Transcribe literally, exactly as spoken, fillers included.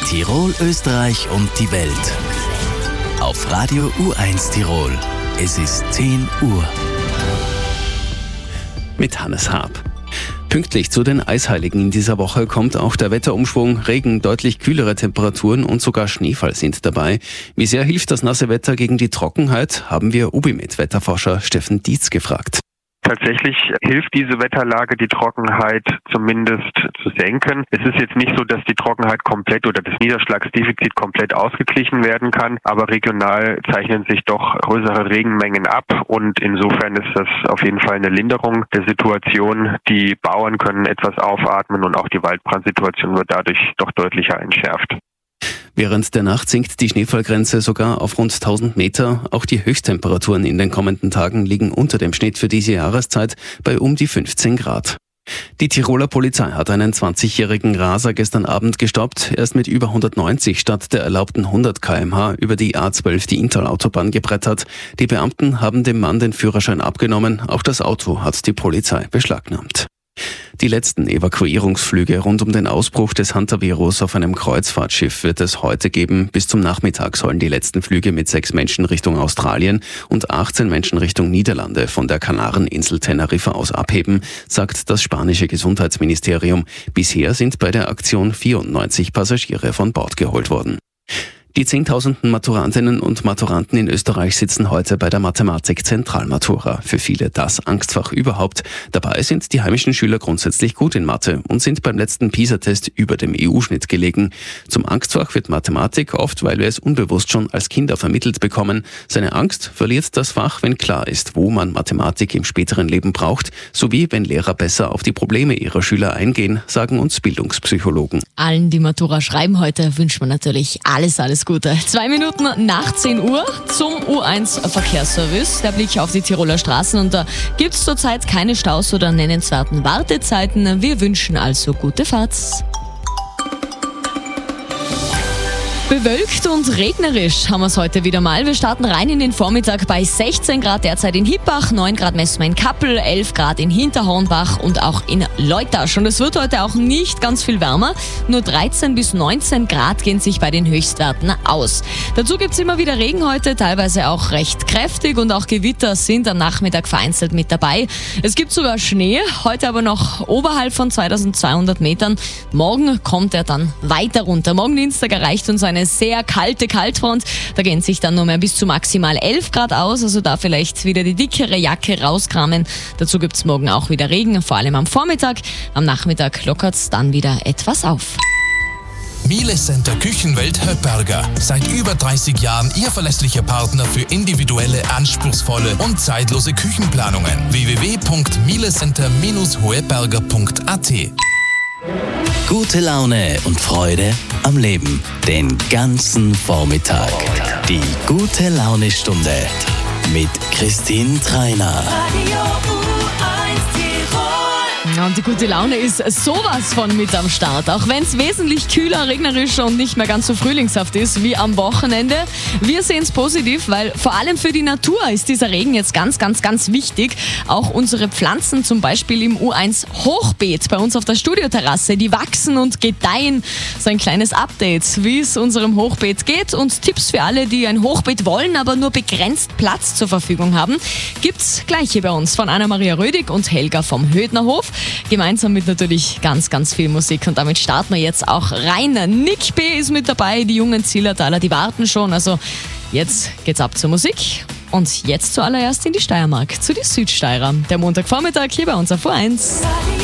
Tirol, Österreich und die Welt. Auf Radio U eins Tirol. Es ist zehn Uhr. Mit Hannes Haab. Pünktlich zu den Eisheiligen in dieser Woche kommt auch der Wetterumschwung. Regen, deutlich kühlere Temperaturen und sogar Schneefall sind dabei. Wie sehr hilft das nasse Wetter gegen die Trockenheit, haben wir Ubimed-Wetterforscher Steffen Dietz gefragt. Tatsächlich hilft diese Wetterlage, die Trockenheit zumindest zu senken. Es ist jetzt nicht so, dass die Trockenheit komplett oder das Niederschlagsdefizit komplett ausgeglichen werden kann, aber regional zeichnen sich doch größere Regenmengen ab und insofern ist das auf jeden Fall eine Linderung der Situation. Die Bauern können etwas aufatmen und auch die Waldbrandsituation wird dadurch doch deutlicher entschärft. Während der Nacht sinkt die Schneefallgrenze sogar auf rund tausend Meter. Auch die Höchsttemperaturen in den kommenden Tagen liegen unter dem Schnitt für diese Jahreszeit bei um die fünfzehn Grad. Die Tiroler Polizei hat einen zwanzigjährigen Raser gestern Abend gestoppt. Er ist mit über hundertneunzig statt der erlaubten hundert Kilometer pro Stunde über die A zwölf, die Inntal-Autobahn, gebrettert. Die Beamten haben dem Mann den Führerschein abgenommen. Auch das Auto hat die Polizei beschlagnahmt. Die letzten Evakuierungsflüge rund um den Ausbruch des Hantavirus auf einem Kreuzfahrtschiff wird es heute geben. Bis zum Nachmittag sollen die letzten Flüge mit sechs Menschen Richtung Australien und achtzehn Menschen Richtung Niederlande von der Kanareninsel Teneriffa aus abheben, sagt das spanische Gesundheitsministerium. Bisher sind bei der Aktion vierundneunzig Passagiere von Bord geholt worden. Die zehntausenden Maturantinnen und Maturanten in Österreich sitzen heute bei der Mathematik-Zentralmatura. Für viele das Angstfach überhaupt. Dabei sind die heimischen Schüler grundsätzlich gut in Mathe und sind beim letzten PISA-Test über dem E U-Schnitt gelegen. Zum Angstfach wird Mathematik oft, weil wir es unbewusst schon als Kinder vermittelt bekommen. Seine Angst verliert das Fach, wenn klar ist, wo man Mathematik im späteren Leben braucht, sowie wenn Lehrer besser auf die Probleme ihrer Schüler eingehen, sagen uns Bildungspsychologen. Allen, die Matura schreiben heute, wünscht man natürlich alles, alles Gute. Zwei Minuten nach zehn Uhr zum U eins Verkehrsservice. Der Blick auf die Tiroler Straßen und da gibt es zurzeit keine Staus oder nennenswerten Wartezeiten. Wir wünschen also gute Fahrt. Bewölkt und regnerisch haben wir es heute wieder mal. Wir starten rein in den Vormittag bei sechzehn Grad derzeit in Hippach, neun Grad messen wir in Kappel, elf Grad in Hinterhornbach und auch in Leutasch. Und es wird heute auch nicht ganz viel wärmer. Nur dreizehn bis neunzehn Grad gehen sich bei den Höchstwerten aus. Dazu gibt es immer wieder Regen heute, teilweise auch recht kräftig und auch Gewitter sind am Nachmittag vereinzelt mit dabei. Es gibt sogar Schnee, heute aber noch oberhalb von zweitausendzweihundert Metern. Morgen kommt er dann weiter runter. Morgen Dienstag erreicht uns ein eine sehr kalte Kaltfront. Da gehen sich dann nur mehr bis zu maximal elf Grad aus. Also da vielleicht wieder die dickere Jacke rauskramen. Dazu gibt es morgen auch wieder Regen, vor allem am Vormittag. Am Nachmittag lockert es dann wieder etwas auf. Miele Center Küchenwelt Höpberger. Seit über dreißig Jahren Ihr verlässlicher Partner für individuelle, anspruchsvolle und zeitlose Küchenplanungen. w w w punkt mielecenter Bindestrich hoeberger punkt a t Gute Laune und Freude am Leben. Den ganzen Vormittag. Die gute Laune-Stunde mit Christine Treiner. Ja, und die gute Laune ist sowas von mit am Start. Auch wenn es wesentlich kühler, regnerischer und nicht mehr ganz so frühlingshaft ist wie am Wochenende. Wir sehen es positiv, weil vor allem für die Natur ist dieser Regen jetzt ganz, ganz, ganz wichtig. Auch unsere Pflanzen, zum Beispiel im U eins Hochbeet bei uns auf der Studioterrasse, die wachsen und gedeihen. So ein kleines Update, wie es unserem Hochbeet geht und Tipps für alle, die ein Hochbeet wollen, aber nur begrenzt Platz zur Verfügung haben, gibt's gleich hier bei uns von Anna-Maria Rödig und Helga vom Hödnerhof. Gemeinsam mit natürlich ganz, ganz viel Musik. Und damit starten wir jetzt auch rein. Nick B. ist mit dabei, die jungen Zillertaler, die warten schon. Also jetzt geht's ab zur Musik. Und jetzt zuallererst in die Steiermark, zu den Südsteirern. Der Montagvormittag hier bei uns auf U eins.